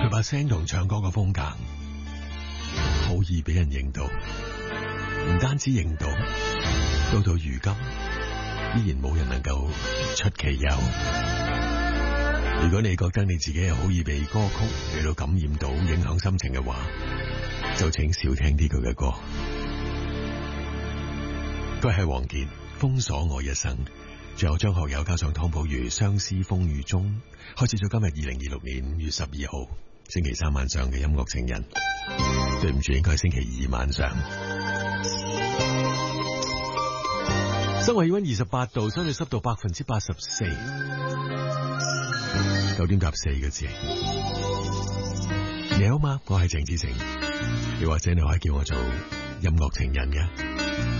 佢把聲同唱歌嘅風格好易俾人認到，唔單止認到，到如今依然冇人能夠出其右。如果你覺得你自己係好易被歌曲嚟到感染到，影響心情嘅話，就請少聽啲佢嘅歌。佢係王傑《封鎖我一生》，仲有張學友加上湯寶如《相思風雨中》，開始咗今日2026年5月12號星期三晚上嘅音樂情人。對唔住，應該係星期二晚上。室外氣溫28度，相對濕度84%。9點夾4個字。你好嗎？我係鄭志成，又或者你可以叫我做音樂情人嘅。